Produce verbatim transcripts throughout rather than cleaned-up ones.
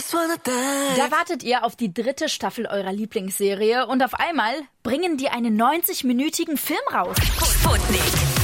Da wartet ihr auf die dritte Staffel eurer Lieblingsserie und auf einmal bringen die einen neunzig-minütigen Film raus. Sputnik.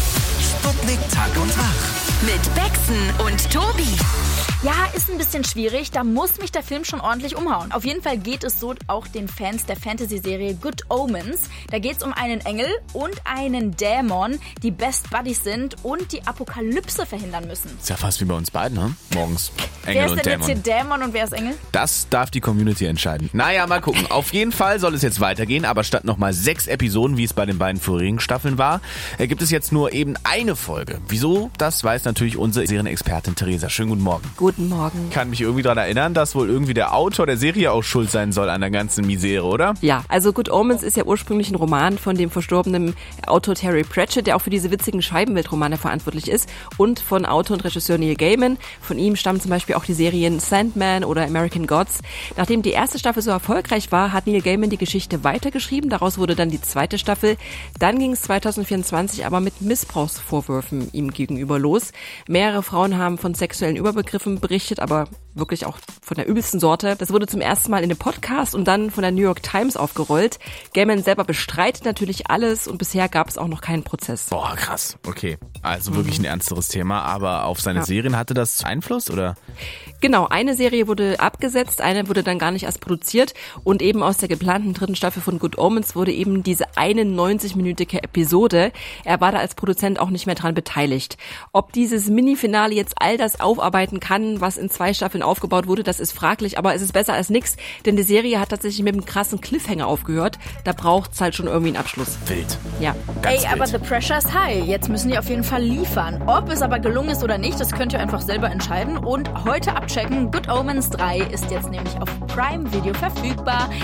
Sputnik Tag und Wach. Mit Becksen und Tobi. Ja, ist ein bisschen schwierig, da muss mich der Film schon ordentlich umhauen. Auf jeden Fall geht es so auch den Fans der Fantasy-Serie Good Omens. Da geht es um einen Engel und einen Dämon, die Best Buddies sind und die Apokalypse verhindern müssen. Ist ja fast wie bei uns beiden, ne? Morgens. Engel wer ist und denn Dämon. jetzt hier Dämon und wer ist Engel? Das darf die Community entscheiden. Naja, mal gucken. Auf jeden Fall soll es jetzt weitergehen, aber statt nochmal sechs Episoden, wie es bei den beiden vorigen Staffeln war, gibt es jetzt nur eben eine Folge. Wieso? Das weiß natürlich unsere Serienexpertin Theresa. Schönen guten Morgen. Guten Morgen. Kann mich irgendwie daran erinnern, dass wohl irgendwie der Autor der Serie auch schuld sein soll an der ganzen Misere, oder? Ja, also Good Omens ist ja ursprünglich ein Roman von dem verstorbenen Autor Terry Pratchett, der auch für diese witzigen Scheibenweltromane verantwortlich ist, und von Autor und Regisseur Neil Gaiman. Von ihm stammen zum Beispiel auch die Serien Sandman oder American Gods. Nachdem die erste Staffel so erfolgreich war, hat Neil Gaiman die Geschichte weitergeschrieben. Daraus wurde dann die zweite Staffel. Dann ging es zwanzig vierundzwanzig aber mit Missbrauchsvorwürfen ihm gegenüber los. Mehrere Frauen haben von sexuellen Überbegriffen berichtet, aber wirklich auch von der übelsten Sorte. Das wurde zum ersten Mal in einem Podcast und dann von der New York Times aufgerollt. Gaiman selber bestreitet natürlich alles und bisher gab es auch noch keinen Prozess. Boah, krass. Okay, also wirklich ein ernsteres Thema, aber auf seine Ja. Serien hatte das Einfluss, oder? Genau, eine Serie wurde abgesetzt, eine wurde dann gar nicht erst produziert und eben aus der geplanten dritten Staffel von Good Omens wurde eben diese eine neunzig-minütige Episode. Er war da als Produzent auch nicht mehr dran beteiligt. Ob dieses Mini-Finale jetzt all das aufarbeiten kann, was in zwei Staffeln aufgebaut wurde, das ist fraglich, aber es ist besser als nix, denn die Serie hat tatsächlich mit einem krassen Cliffhanger aufgehört. Da braucht's halt schon irgendwie einen Abschluss. Wild. Ja. Ganz Ey, aber wild. the pressure is high. Jetzt müssen die auf jeden Fall liefern. Ob es aber gelungen ist oder nicht, das könnt ihr einfach selber entscheiden und heute abchecken. Good Omens drei ist jetzt nämlich auf Prime Video verfügbar.